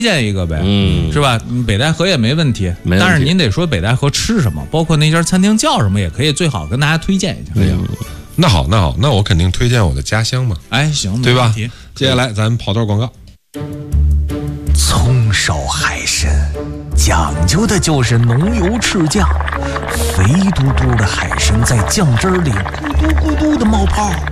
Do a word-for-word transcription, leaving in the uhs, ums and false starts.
荐一个呗， 嗯， 是吧？北戴河也没问题， 没问题但是您得说北戴河吃什么，包括那家餐厅叫什么，也可以最好跟大家推荐一下。 哎呀，那好，那好，那我肯定推荐我的家乡嘛。 哎，行， 对吧？接下来咱跑段广告。 葱烧海参讲究的就是浓油赤酱，肥嘟嘟的海参在酱汁里咕嘟咕嘟的冒泡。